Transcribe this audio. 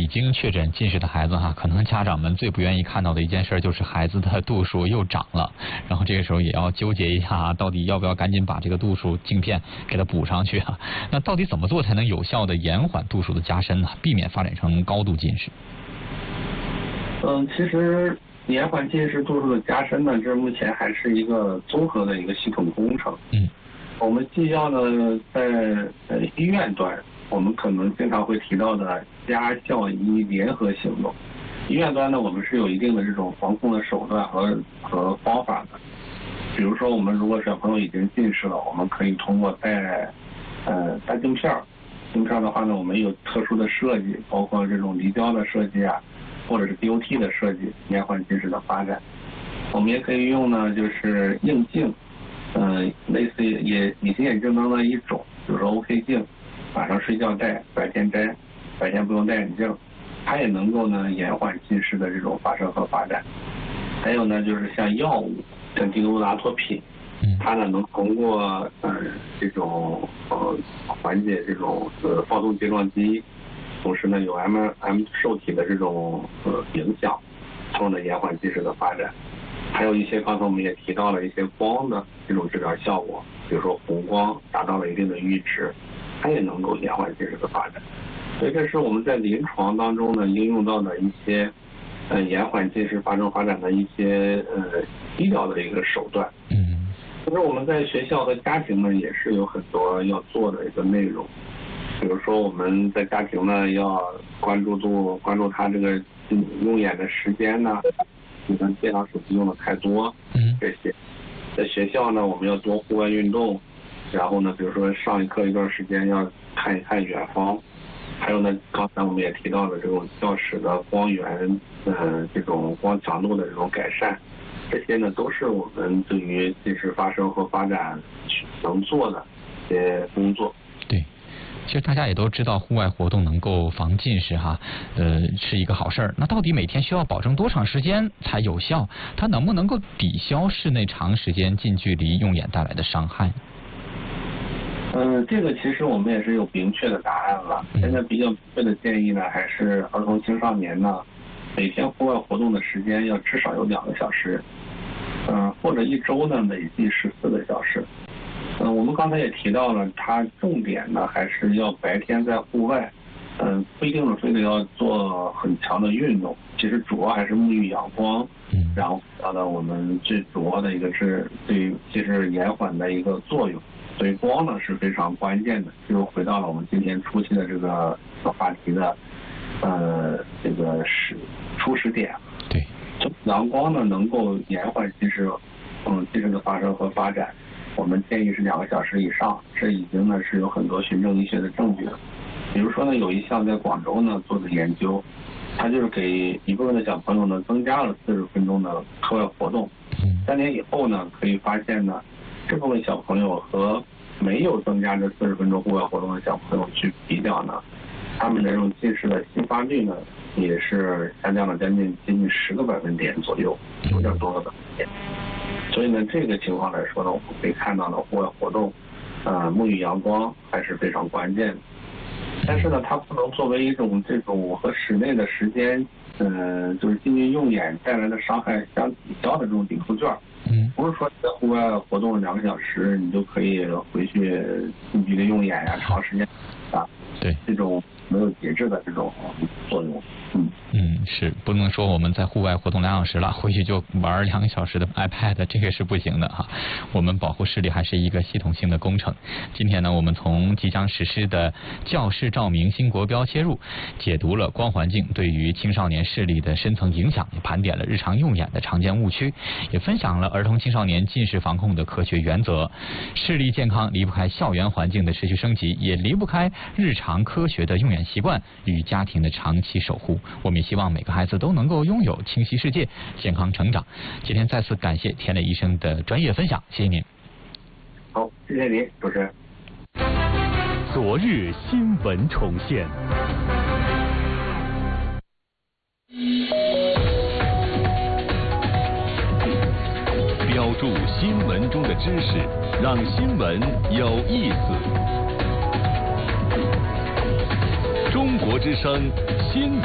已经确诊近视的孩子哈，可能家长们最不愿意看到的一件事就是孩子的度数又长了，然后这个时候也要纠结一下，到底要不要赶紧把这个度数镜片给它补上去啊？那到底怎么做才能有效的延缓度数的加深呢？避免发展成高度近视？ 其实延缓近视度数的加深呢，这目前还是一个综合的一个系统工程。我们既要呢在医院端，我们可能经常会提到的家校医联合行动。医院端呢，我们是有一定的这种防控的手段和方法的。比如说，我们如果小朋友已经近视了，我们可以通过戴镜片儿。镜片的话呢，我们有特殊的设计，包括这种离焦的设计啊，或者是 BOT 的设计，延缓近视的发展。我们也可以用呢，就是硬镜，类似于隐形眼镜当中的一种，比如说 OK 镜，晚上睡觉戴，白天摘，白天不用戴眼镜，它也能够呢延缓近视的这种发生和发展。还有呢，就是像药物，像地卢拉托品，它呢能通过这种缓解这种放松睫状肌，同时呢有 M 受体的这种影响，从而呢延缓近视的发展。还有一些刚才我们也提到了一些光的这种治疗效果，比如说红光达到了一定的阈值，它也能够延缓近视的发展。所以这是我们在临床当中呢应用到的一些延缓近视发生发展的一些医疗的一个手段。其实我们在学校和家庭呢也是有很多要做的一个内容，比如说我们在家庭呢要关注他这个用眼的时间呢，你看电脑手机用的太多，这些。在学校呢，我们要多户外运动，然后呢，比如说上一课一段时间要看一看远方，还有呢，刚才我们也提到了这种教室的光源，这种光强度的这种改善，这些呢都是我们对于近视发生和发展能做的一些工作。 对。其实大家也都知道，户外活动能够防近视哈，是一个好事儿。那到底每天需要保证多长时间才有效？它能不能够抵消室内长时间近距离用眼带来的伤害？ 这个其实我们也是有明确的答案了。现在比较明确的建议呢，还是儿童青少年呢，每天户外活动的时间要至少有2个小时，或者一周呢累计14个小时。我们刚才也提到了，它重点呢还是要白天在户外，不一定是非得要做很强的运动，其实主要还是沐浴阳光，然后达到我们最主要的一个是对于近视延缓的一个作用。所以光呢是非常关键的，又回到了我们今天初期的这个话题的这个初始点。 对， 阳光呢能够延缓近视的发生和发展。我们建议是2个小时以上，这已经呢是有很多循证医学的证据了。比如说呢，有一项在广州呢做的研究，它就是给一部分的小朋友呢增加了40分钟的课外活动。3年以后呢，可以发现呢，这部分小朋友和没有增加这40分钟户外活动的小朋友去比较呢，他们的这种近视的新发率呢也是下降了将近10个百分点左右，9点多个百分点。所以呢，这个情况来说呢，我们可以看到呢，户外活动，沐浴阳光还是非常关键的。但是呢，它不能作为一种这种和室内的时间，就是近距离用眼带来的伤害相抵消的这种顶扣券。不是说你在户外活动2个小时，你就可以回去近距离用眼呀，长时间对， 这种没有节制的这种作用。 是不能说我们在户外活动2小时了，回去就玩2个小时的 iPad， 这个是不行的哈。我们保护视力还是一个系统性的工程。今天呢，我们从即将实施的教室照明新国标切入，解读了光环境对于青少年视力的深层影响，也盘点了日常用眼的常见误区，也分享了儿童青少年近视防控的科学原则。视力健康离不开校园环境的持续升级，也离不开日常科学的用眼习惯与家庭的长期守护。我们也希望每个孩子都能够拥有清晰世界，健康成长。今天再次感谢田磊医生的专业分享，谢谢您。 好，谢谢您，主持人。 昨日新闻重现。标注新闻中的知识，让新闻有意思。中国之声新闻。